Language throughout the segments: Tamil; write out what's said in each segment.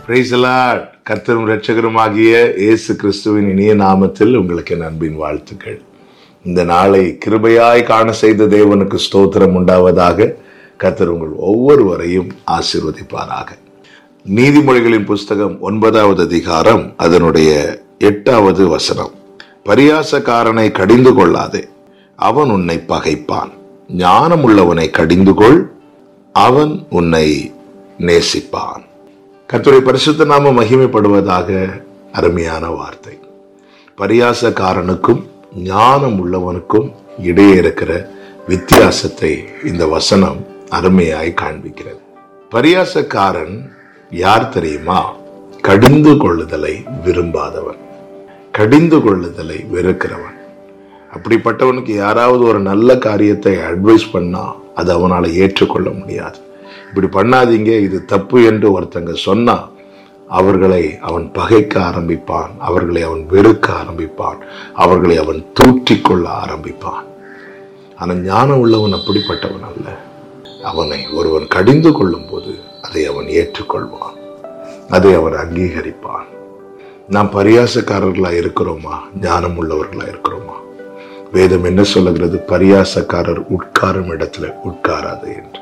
Praise the Lord. கர்த்தரும் இரட்சகருமாகிய இயேசு கிறிஸ்துவின் இனிய நாமத்தில் உங்களுக்கு என் அன்பின் வாழ்த்துக்கள். இந்த நாளை கிருபையாய் காண செய்த தேவனுக்கு ஸ்தோத்திரம் உண்டாவதாக. கர்த்தர் உங்கள் ஒவ்வொருவரையும் ஆசீர்வதிப்பாராக. நீதிமொழிகளின் புஸ்தகம் 9வது அதிகாரம் அதனுடைய 8வது வசனம். பரியாசக்காரனை கடிந்து கொள்ளாதே, அவன் உன்னை பகைப்பான். ஞானம் உள்ளவனை கடிந்து கொள், அவன் உன்னை நேசிப்பான். கர்த்தருடைய பரிசுத்த நாமம் மகிமைப்படுவதாக. அருமையான வார்த்தை. பரியாசக்காரனுக்கும் ஞானம் உள்ளவனுக்கும் இடையே இருக்கிற வித்தியாசத்தை இந்த வசனம் அருமையாய் காண்பிக்கிறது. பரியாசக்காரன் யார் தெரியுமா? கடிந்து கொள்ளுதலை விரும்பாதவன், கடிந்து கொள்ளுதலை வெறுக்கிறவன். அப்படிப்பட்டவனுக்கு யாராவது ஒரு நல்ல காரியத்தை அட்வைஸ் பண்ணா அது அவனால ஏற்றுக்கொள்ள முடியாது. இப்படி பண்ணாதீங்க, இது தப்பு என்று ஒருத்தங்க சொன்னா அவர்களை அவன் பகைக்க ஆரம்பிப்பான், அவர்களை அவன் வெறுக்க ஆரம்பிப்பான், அவர்களை அவன் தூற்றிக்கொள்ள ஆரம்பிப்பான். ஆனால் ஞானம் உள்ளவன் அப்படிப்பட்டவன் அல்ல. அவனை ஒருவன் கடிந்து கொள்ளும் போது அதை அவன் ஏற்றுக்கொள்வான், அதை அவன் அங்கீகரிப்பான். நாம் பரியாசக்காரர்களா இருக்கிறோமா? ஞானம் உள்ளவர்களா இருக்கிறோமா? வேதம் என்ன சொல்லுகிறது? பரியாசக்காரர் உட்காரும் இடத்துல உட்காராது என்று.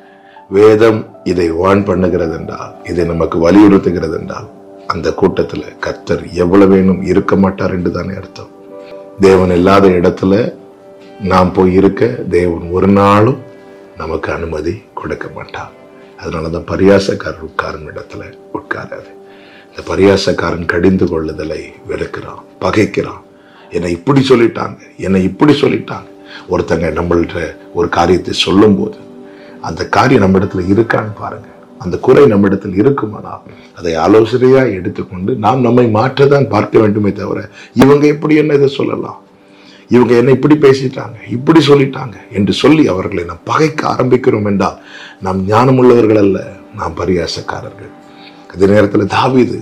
வேதம் இதை வான் பண்ணுகிறது என்றால், இதை நமக்கு வலியுறுத்துகிறது என்றால், அந்த கூட்டத்துல கர்த்தர் எவ்வளவேனும் இருக்க மாட்டார் என்று தானே அர்த்தம். தேவன் இல்லாத இடத்துல நாம் போய் இருக்க தேவன் ஒரு நாளும் நமக்கு அனுமதி கொடுக்க மாட்டார். அதனாலதான் பரியாசக்காரர் உட்காரும் இடத்துல உட்காராது. இந்த பரியாசக்காரன் கடிந்து கொள்ளுதலை வெறுக்கிறான், பகைக்கிறான். என்னை இப்படி சொல்லிட்டாங்க, என்னை இப்படி சொல்லிட்டாங்க. ஒருத்தங்க நம்மள்ட்ட ஒரு காரியத்தை சொல்லும் போது அந்த காரியம் நம்ம இடத்துல இருக்கான்னு பாருங்க. அந்த குறை நம்ம இடத்தில் இருக்குமானா அதை ஆலோசனையா எடுத்துக்கொண்டு நாம் நம்மை மாற்றதான் பார்க்க வேண்டுமே தவிர, இவங்க எப்படி என்ன இதை சொல்லலாம், இவங்க என்ன இப்படி பேசிட்டாங்க, இப்படி சொல்லிட்டாங்க என்று சொல்லி அவர்களை நாம் பகைக்க ஆரம்பிக்கிறோம் என்றால் நாம் ஞானம் உள்ளவர்கள் அல்ல, நாம் பரியாசக்காரர்கள். அதே நேரத்தில் தாவீது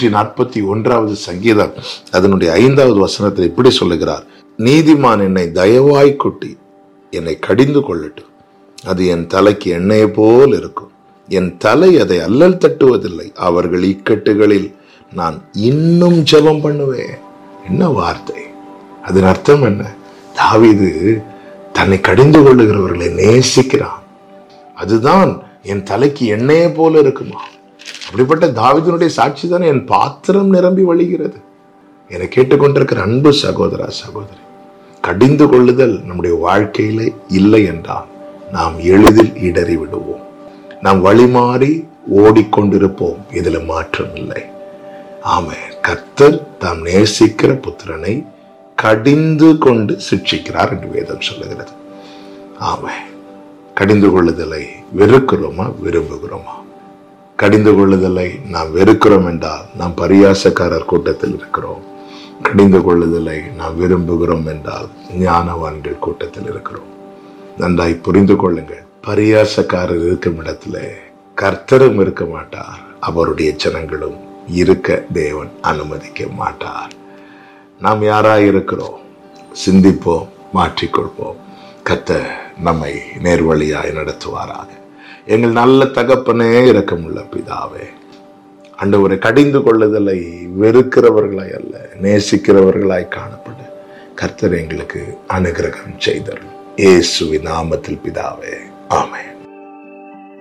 141வது சங்கீதம் அதனுடைய 5வது வசனத்தில் இப்படி சொல்லுகிறார்: நீதிமான் என்னை தயவாய் கொட்டி என்னை கடிந்து கொள்ளட்டும், அது என் தலைக்கு எண்ணெயை போல் இருக்கும், என் தலை அதை அல்லல் தட்டுவதில்லை, அவர்கள் இக்கட்டுகளில் நான் இன்னும் ஜெபம் பண்ணுவேன். என்ன வார்த்தை! அதன் அர்த்தம் என்ன? தாவீது தன்னை கடிந்து கொள்ளுகிறவர்களை நேசிக்கிறான். அதுதான் என் தலைக்கு எண்ணெயை போல இருக்குமா? அப்படிப்பட்ட தாவீதினுடைய சாட்சி தான் என் பாத்திரம் நிரம்பி வழிகிறது. என்னை கேட்டுக்கொண்டிருக்கிற அன்பு சகோதரா, சகோதரி, கடிந்து கொள்ளுதல் நம்முடைய வாழ்க்கையில இல்லை என்றால் நாம் எளிதில் இடறி விடுவோம், நாம் வழிமாறி ஓடிக்கொண்டிருப்போம். இதுல மாற்றம் இல்லை. ஆமென். கர்த்தர் தாம் நேசிக்கிற புத்திரனை கடிந்து கொண்டு சிட்சிக்கிறார் என்று வேதம் சொல்லுகிறது. ஆமென். கடிந்து கொள்ளுதலை வெறுக்கிறோமா, விரும்புகிறோமா? கடிந்து கொள்ளுதலை நாம் வெறுக்கிறோம் என்றால் நாம் பரியாசக்காரர் கூட்டத்தில் இருக்கிறோம். கடிந்து கொள்ளுதலை நாம் விரும்புகிறோம் என்றால் ஞானவான்கள் கூட்டத்தில் இருக்கிறோம். நன்றாய் புரிந்து கொள்ளுங்கள். பரியாசக்காரர் இருக்கும் இடத்துல கர்த்தரும் இருக்க மாட்டார், அவருடைய ஜனங்களும் இருக்க தேவன் அனுமதிக்க மாட்டார். நாம் யாராய் இருக்கிறோம்? சிந்திப்போம், மாற்றிக்கொள்வோம். கர்த்தர் நம்மை நேர்வழியாய் நடத்துவாராக. எங்கள் நல்ல தகப்பனே, இரக்கமுள்ள பிதாவே, ஆண்டவரை கடிந்து கொள்ளுதலை வெறுக்கிறவர்களாய் அல்ல, நேசிக்கிறவர்களாய் காணப்பட கர்த்தர் எங்களுக்கு அனுகிரகம் செய்தருளும். இயேசுவின் நாமத்தில் பிதாவே, ஆமென்.